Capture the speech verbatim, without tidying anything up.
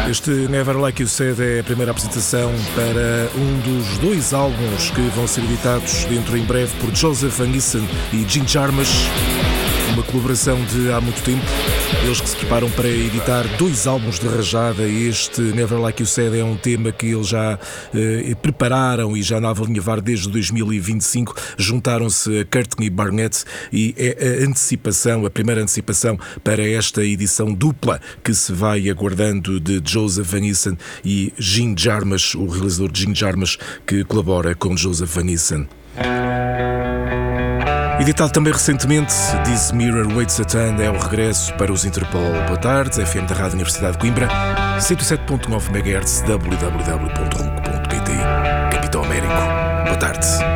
Este Never Like You Said é a primeira apresentação para um dos dois álbuns que vão ser editados dentro em breve por Joseph Van Gissen e Jim Jarmusch. Uma colaboração de há muito tempo. Eles que se preparam para editar dois álbuns de rajada. Este Never Like You Said é um tema que eles já eh, prepararam e já andavam a alinhavar desde dois mil e vinte e cinco. Juntaram-se a Courtney Barnett e é a antecipação, a primeira antecipação para esta edição dupla que se vai aguardando de Joseph Van Gissen e Jim Jarmusch, o realizador Jim Jarmusch, que colabora com Joseph Van Gissen. Editado também recentemente, This Mirror Waits at Hand é o regresso para os Interpol. Boa tarde, F M da Rádio Universidade de Coimbra, cento e sete ponto nove megahertz, w w w ponto ruc ponto p t, Capitão Américo. Boa tarde.